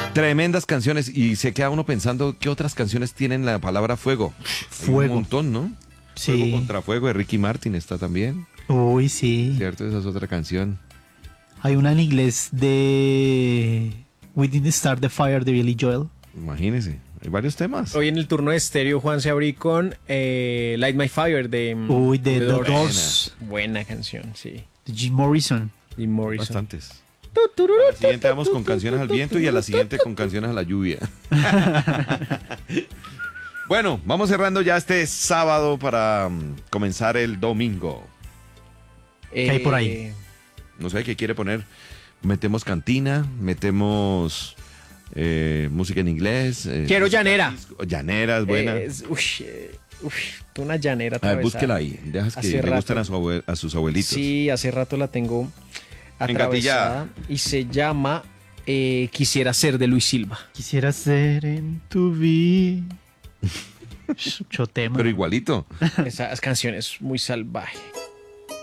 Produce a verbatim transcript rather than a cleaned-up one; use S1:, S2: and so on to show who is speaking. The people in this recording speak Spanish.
S1: Tremendas canciones y se queda uno pensando qué otras canciones tienen la palabra fuego.
S2: Fuego.
S1: Hay un montón, ¿no?
S2: Sí.
S1: Fuego contra fuego de Ricky Martin está también.
S2: Uy, sí.
S1: ¿Cierto? Esa es otra canción.
S2: Hay una en inglés de We Didn't Start the Fire de Billy Joel.
S1: Imagínese. Hay varios temas.
S3: Hoy en el turno de estéreo, Juan se abrí con eh, Light My Fire de
S2: Uy, de
S3: The
S2: The
S3: Doors.
S2: Doors.
S3: Buena canción, sí.
S2: De Jim Morrison.
S3: Jim Morrison.
S1: Bastantes. A la siguiente vamos con canciones al viento y a la siguiente con canciones a la lluvia. Bueno, vamos cerrando ya este sábado para um, comenzar el domingo.
S2: ¿Qué hay por ahí?
S3: Eh,
S1: No sé qué quiere poner. Metemos cantina, metemos eh, música en inglés. eh,
S3: Quiero
S1: música
S3: llanera.
S1: disco. Llanera es buena.
S3: eh, es- uy, eh, uy, una llanera
S1: a ver,
S3: atravesada.
S1: búsquela ahí. Dejas que
S3: Hace
S1: le
S3: rato.
S1: gusten a, su abue- a sus abuelitos.
S3: Sí, hace rato la tengo atravesada. Y se llama eh, Quisiera ser de Luis Silva.
S2: Quisiera ser en tu vida. Mucho tema.
S1: Pero igualito.
S3: Esa canción es muy salvaje.